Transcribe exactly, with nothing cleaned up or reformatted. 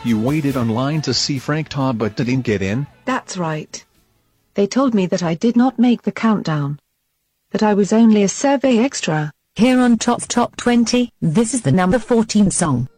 You waited online to see Frank Todd but didn't get in? That's right. They told me that I did not make the countdown. That I was only a survey extra. Here on Top Top twenty, this is the number fourteen song.